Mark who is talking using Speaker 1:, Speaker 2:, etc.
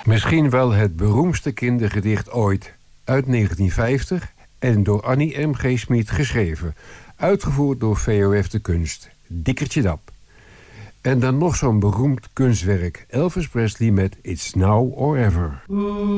Speaker 1: Misschien wel het beroemdste kindergedicht ooit. Uit 1950 en door Annie M.G. Schmid geschreven. Uitgevoerd door VOF de Kunst. Dikkertje Dap. En dan nog zo'n beroemd kunstwerk. Elvis Presley met It's Now or Ever.